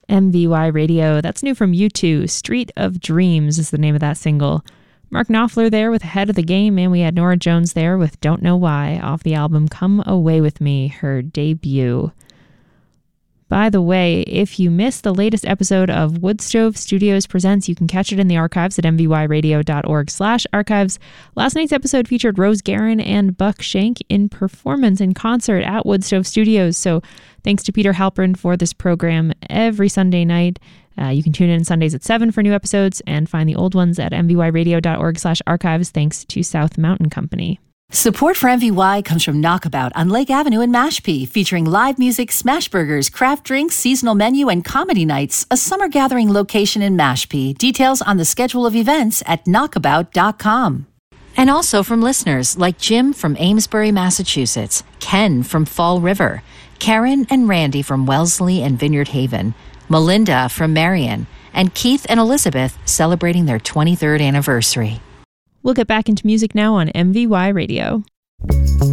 MVY Radio. That's new from U2. Street of Dreams is the name of that single. Mark Knopfler there with Ahead of the Game, and we had Norah Jones there with Don't Know Why off the album Come Away With Me, her debut. By the way, if you missed the latest episode of Woodstove Studios Presents, you can catch it in the archives at mvyradio.org/archives. Last night's episode featured Rose Guerin and Buck Shank in performance in concert at Woodstove Studios. So thanks to Peter Halpern for this program every Sunday night. You can tune in Sundays at 7 for new episodes and find the old ones at mvyradio.org/archives thanks to South Mountain Company. Support for MVY comes from Knockabout on Lake Avenue in Mashpee, featuring live music, smash burgers, craft drinks, seasonal menu, and comedy nights. A summer gathering location in Mashpee. Details on the schedule of events at knockabout.com. And also from listeners like Jim from Amesbury, Massachusetts, Ken from Fall River, Karen and Randy from Wellesley and Vineyard Haven, Melinda from Marion, and Keith and Elizabeth celebrating their 23rd anniversary. We'll get back into music now on MVY Radio.